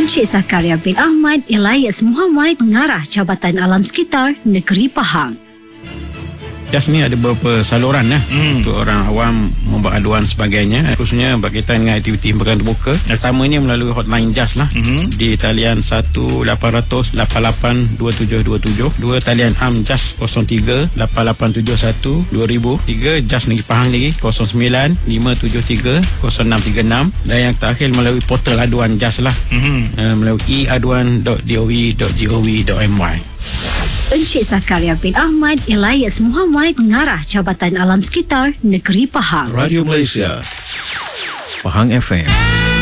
Encik Zakaria bin Ahmad Elias Muhammad, Pengarah Jabatan Alam Sekitar Negeri Pahang. JAS ni ada beberapa saluran untuk orang awam membuat aduan sebagainya, khususnya berkaitan dengan aktiviti himpunan terbuka. Pertamanya melalui hotline JAS lah, di talian 1-800-88-2727, 2 talian am JAS 03-8871-2000, 3 JAS Negeri Pahang lagi 09-573-0636, dan yang terakhir melalui portal aduan JAS lah, melalui iaduan.doe.gov.my. Encik Zakaria bin Ahmad Elias Muhammad, Pengarah Jabatan Alam Sekitar Negeri Pahang. Radio Malaysia, Pahang FM.